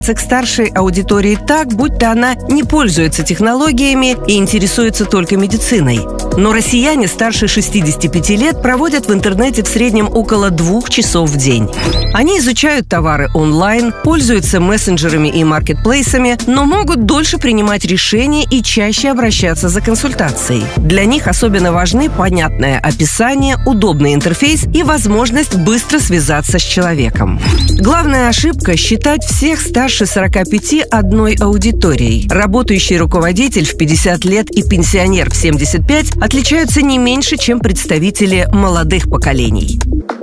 к старшей аудитории так, будто она не пользуется технологиями и интересуется только медициной. Но россияне старше 65 лет проводят в интернете в среднем около 2 часов в день. Они изучают товары онлайн, пользуются мессенджерами и маркетплейсами, но могут дольше принимать решения и чаще обращаться за консультацией. Для них особенно важны понятное описание, удобный интерфейс и возможность быстро связаться с человеком. Главная ошибка – считать всех старше 45 одной аудиторией. Работающий руководитель в 50 лет и пенсионер в 75 отличаются не меньше, чем представители молодых поколений.